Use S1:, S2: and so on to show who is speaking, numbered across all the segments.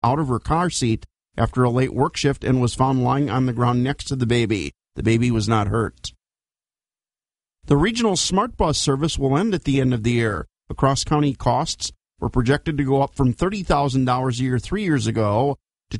S1: out of her car seat after a late work shift and was found lying on the ground next to the baby. The baby was not hurt. The regional smart bus service will end at the end of the year. Across county costs were projected to go up from $30,000 a year 3 years ago to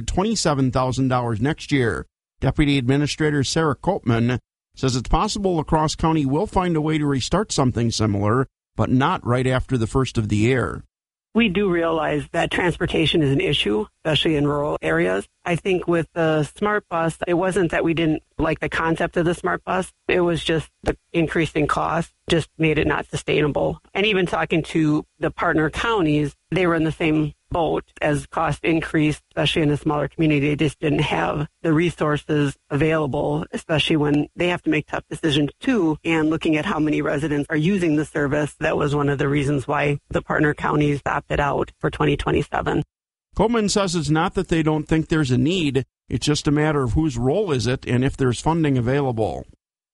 S1: $227,000 next year. Deputy Administrator Sarah Koopman says it's possible La Crosse County will find a way to restart something similar, but not right after the first of the year.
S2: We do realize that transportation is an issue, especially in rural areas. I think with the smart bus, it wasn't that we didn't like the concept of the smart bus. It was just the increase in cost just made it not sustainable. And even talking to the partner counties, they were in the same boat. As cost increased, especially in a smaller community, they just didn't have the resources available, especially when they have to make tough decisions too. And looking at how many residents are using the service, that was one of the reasons why the partner counties opted out for 2027.
S1: Coleman says it's not that they don't think there's a need, it's just a matter of whose role is it and if there's funding available.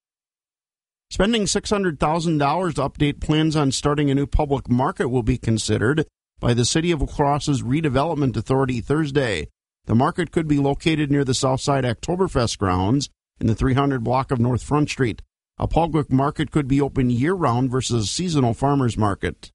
S1: Spending $600,000 to update plans on starting a new public market will be considered by the City of La Crosse's Redevelopment Authority Thursday. The market could be located near the Southside Oktoberfest grounds in the 300 block of North Front Street. A public market could be open year-round versus a seasonal farmers market.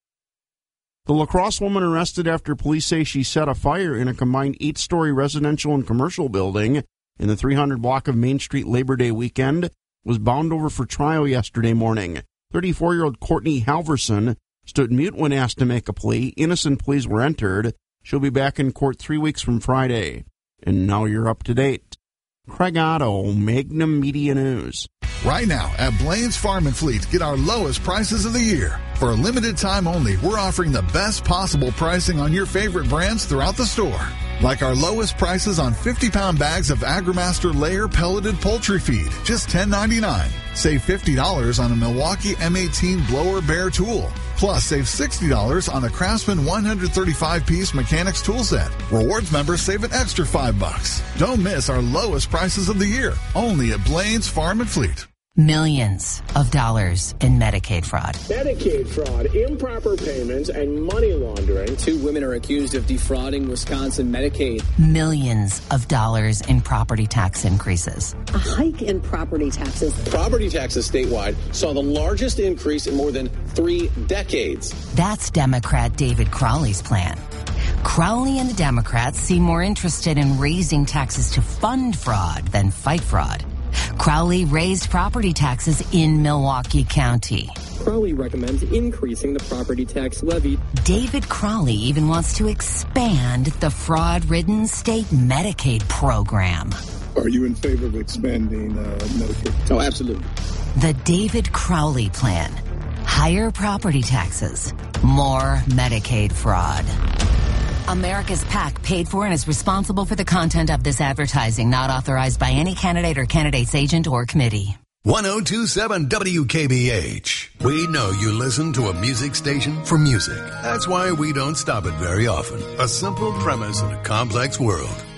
S1: The La Crosse woman arrested after police say she set a fire in a combined 8-story residential and commercial building in the 300 block of Main Street Labor Day weekend was bound over for trial yesterday morning. 34-year-old Courtney Halverson stood mute when asked to make a plea. Innocent pleas were entered. She'll be back in court 3 weeks from Friday. And now you're up to date. Craig Otto, Magnum Media News.
S3: Right now at Blaine's Farm and Fleet, get our lowest prices of the year. For a limited time only, we're offering the best possible pricing on your favorite brands throughout the store. Like our lowest prices on 50-pound bags of AgriMaster layer pelleted poultry feed, just $10.99. Save $50 on a Milwaukee M18 blower bear tool. Plus, save $60 on the Craftsman 135-piece mechanics tool set. Rewards members save an extra $5. Don't miss our lowest prices of the year, only at Blaine's Farm and Fleet.
S4: Millions of dollars in Medicaid fraud.
S5: Medicaid fraud, improper payments, and money laundering. 2 women are accused of defrauding Wisconsin Medicaid.
S4: Millions of dollars in property tax increases.
S6: A hike in property taxes.
S5: Property taxes statewide saw the largest increase in more than 3 decades.
S4: That's Democrat David Crowley's plan. Crowley and the Democrats seem more interested in raising taxes to fund fraud than fight fraud. Crowley raised property taxes in Milwaukee County.
S5: Crowley recommends increasing the property tax levy.
S4: David Crowley even wants to expand the fraud-ridden state Medicaid program.
S7: Are you in favor of expanding Medicaid?
S5: Oh, absolutely.
S4: The David Crowley plan. Higher property taxes. More Medicaid fraud. America's PAC paid for and is responsible for the content of this advertising, not authorized by any candidate or candidate's agent or committee.
S8: 1027 WKBH. We know you listen to a music station for music. That's why we don't stop it very often. A simple premise in a complex world.